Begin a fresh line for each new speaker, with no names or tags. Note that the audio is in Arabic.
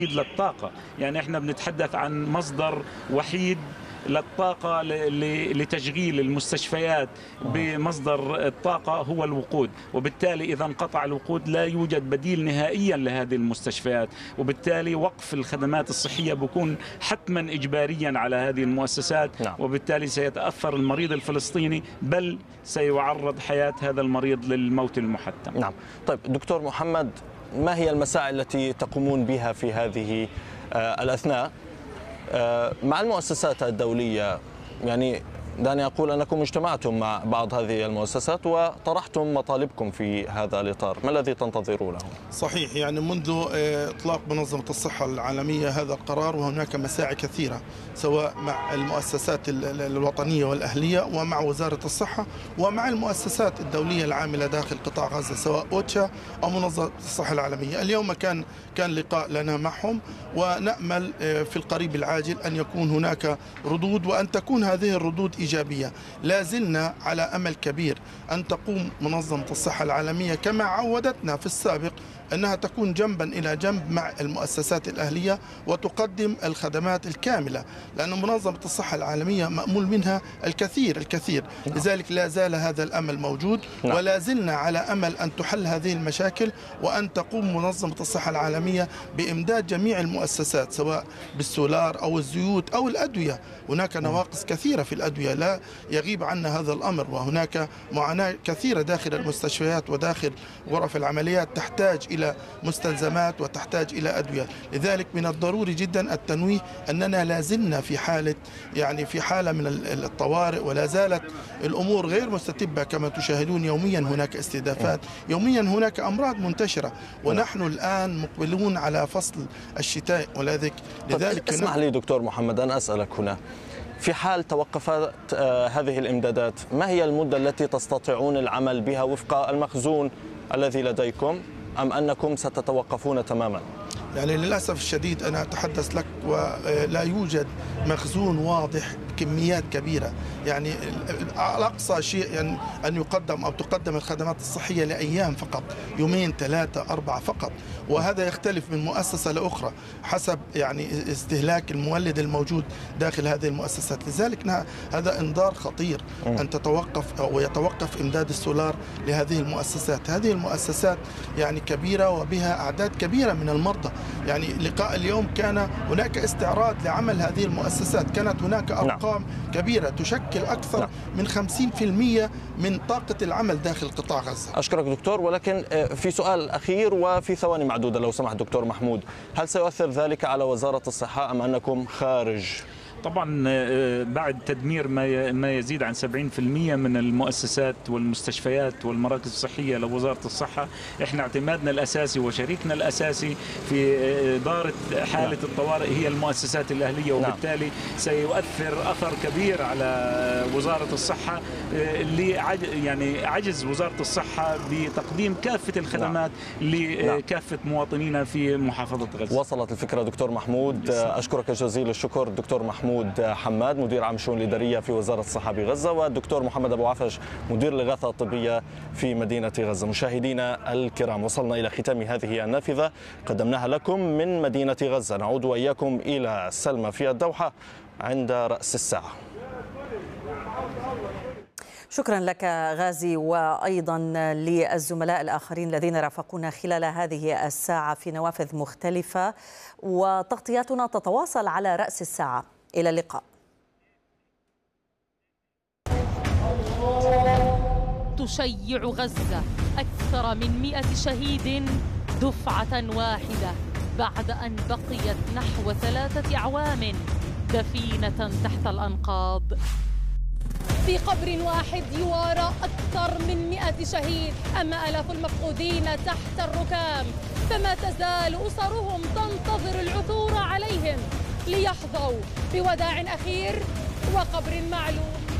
للطاقة. يعني احنا بنتحدث عن مصدر وحيد للطاقة لتشغيل المستشفيات بمصدر الطاقة هو الوقود، وبالتالي إذا انقطع الوقود لا يوجد بديل نهائيا لهذه المستشفيات، وبالتالي وقف الخدمات الصحية بيكون حتما إجباريا على هذه المؤسسات. وبالتالي سيتأثر المريض الفلسطيني، بل سيعرض حياة هذا المريض للموت المحتم.
نعم. طيب دكتور محمد، ما هي المساعي التي تقومون بها في هذه الأثناء مع المؤسسات الدولية؟ يعني دعني أقول أنكم اجتمعتم مع بعض هذه المؤسسات وطرحتم مطالبكم في هذا الإطار، ما الذي تنتظرونه؟
صحيح، يعني منذ إطلاق منظمة الصحة العالمية هذا القرار وهناك مساعي كثيرة سواء مع المؤسسات الوطنية والأهلية ومع وزارة الصحة ومع المؤسسات الدولية العاملة داخل قطاع غزة سواء أوتشا أو منظمة الصحة العالمية. اليوم كان لقاء لنا معهم، ونأمل في القريب العاجل أن يكون هناك ردود وأن تكون هذه الردود إيجابية. لا زلنا على أمل كبير أن تقوم منظمة الصحة العالمية كما عودتنا في السابق أنها تكون جنبا إلى جنب مع المؤسسات الأهلية وتقدم الخدمات الكاملة، لأن منظمة الصحة العالمية مأمول منها الكثير. لذلك لا زال هذا الأمل موجود، ولا زلنا على أمل أن تحل هذه المشاكل وأن تقوم منظمة الصحة العالمية بإمداد جميع المؤسسات سواء بالسولار أو الزيوت أو الأدوية. هناك نواقص كثيرة في الأدوية لا يغيب عنا هذا الأمر، وهناك معاناة كثيرة داخل المستشفيات وداخل غرف العمليات تحتاج إلى مستلزمات وتحتاج إلى أدوية. لذلك من الضروري جدا التنويه أننا لا زلنا في حالة من الطوارئ، ولا زالت الأمور غير مستتبة كما تشاهدون. يوميا هناك استهدافات، يوميا هناك أمراض منتشرة، ونحن الآن مقبلون على فصل الشتاء. لذلك
اسمح لي دكتور محمد أن أسألك هنا، في حال توقفت هذه الإمدادات ما هي المدة التي تستطيعون العمل بها وفق المخزون الذي لديكم، أم أنكم ستتوقفون تماما؟
يعني للأسف الشديد أنا أتحدث لك ولا يوجد مخزون واضح بكميات كبيرة. يعني أقصى شيء يعني أن يقدم أو تقدم الخدمات الصحية لأيام فقط، يومين 3 4 فقط، وهذا يختلف من مؤسسة لأخرى حسب يعني استهلاك المولد الموجود داخل هذه المؤسسات. لذلك هذا إنذار خطير أن تتوقف أو يتوقف إمداد السولار لهذه المؤسسات. هذه المؤسسات يعني كبيرة وبها أعداد كبيرة من المرضى. يعني لقاء اليوم كان هناك استعراض لعمل هذه المؤسسات، كانت هناك أرقام كبيرة تشكل أكثر من 50% من طاقة العمل داخل قطاع غزة.
أشكرك دكتور، ولكن في سؤال أخير وفي ثواني معدودة لو سمحت دكتور محمود، هل سيؤثر ذلك على وزارة الصحة أم أنكم خارج؟
طبعا بعد تدمير ما يزيد عن 70% من المؤسسات والمستشفيات والمراكز الصحية لوزارة الصحة، احنا اعتمادنا الأساسي وشريكنا الأساسي في إدارة حالة الطوارئ هي المؤسسات الأهلية، وبالتالي سيؤثر أثر كبير على وزارة الصحة يعني عجز وزارة الصحة بتقديم كافة الخدمات لكافة مواطنينا في محافظة غزة.
وصلت الفكرة دكتور محمود، أشكرك جزيل الشكر دكتور محمود حماد مدير عام الشؤون الإدارية في وزارة الصحة بغزة، والدكتور محمد أبو عفش مدير الإغاثة الطبية في مدينة غزة. مشاهدينا الكرام، وصلنا إلى ختام هذه النافذة قدمناها لكم من مدينة غزة. نعود وإياكم إلى سلمى في الدوحة عند رأس الساعة.
شكرا لك غازي، وأيضا للزملاء الآخرين الذين رافقونا خلال هذه الساعة في نوافذ مختلفة، وتغطياتنا تتواصل على رأس الساعة. إلى اللقاء.
تشيع غزة أكثر من 100 شهيد دفعة واحدة بعد أن بقيت نحو 3 أعوام دفينة تحت الأنقاض. في قبر واحد يوارى أكثر من 100 شهيد، أما آلاف المفقودين تحت الركام، فما تزال أسرهم تنتظر العثور عليهم ليحظوا بوداع أخير وقبر معلوم.